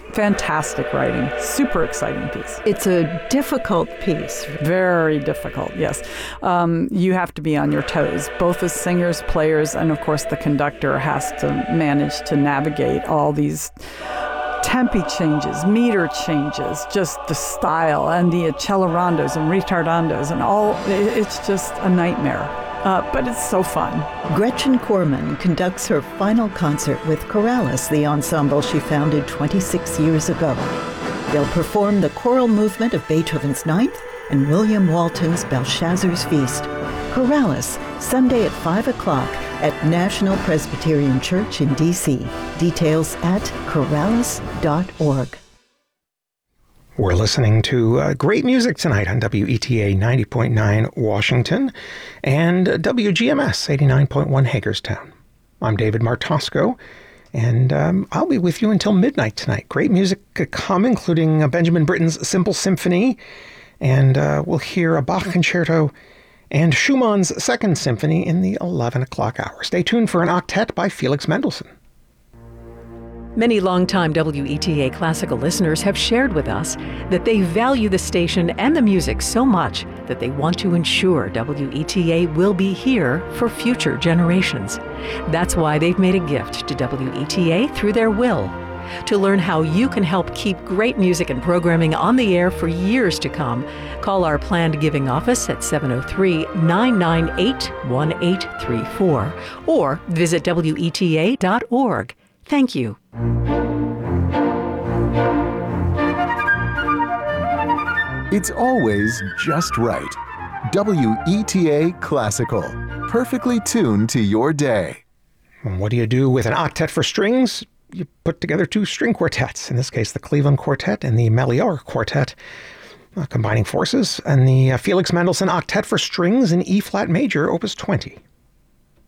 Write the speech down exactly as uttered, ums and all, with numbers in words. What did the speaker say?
Fantastic writing. Super exciting piece. It's a difficult piece. Very difficult, yes. Um, you have to be on your toes, both as singers, players, and of course the conductor has to manage to navigate all these tempi changes, meter changes, just the style, and the accelerandos and ritardandos, and all. It's just a nightmare. Uh, but it's so fun. Gretchen Korman conducts her final concert with Chorales, the ensemble she founded twenty-six years ago. They'll perform the choral movement of Beethoven's Ninth and William Walton's Belshazzar's Feast. Chorales, Sunday at five o'clock at National Presbyterian Church in D C. Details at chorales dot org. We're listening to uh, great music tonight on W E T A ninety point nine Washington and W G M S eighty-nine point one Hagerstown. I'm David Martosco, and um, I'll be with you until midnight tonight. Great music to come, including uh, Benjamin Britten's Simple Symphony, and uh, we'll hear a Bach concerto and Schumann's Second Symphony in the eleven o'clock hour. Stay tuned for an octet by Felix Mendelssohn. Many longtime W E T A classical listeners have shared with us that they value the station and the music so much that they want to ensure W E T A will be here for future generations. That's why they've made a gift to W E T A through their will. To learn how you can help keep great music and programming on the air for years to come, call our planned giving office at seven oh three, nine nine eight, one eight three four or visit W E T A dot org. Thank you. It's always just right. W E T A Classical. Perfectly tuned to your day. And what do you do with an octet for strings? You put together two string quartets, in this case the Cleveland Quartet and the Melior Quartet, uh, combining forces, and the uh, Felix Mendelssohn Octet for Strings in E-flat major, opus twenty.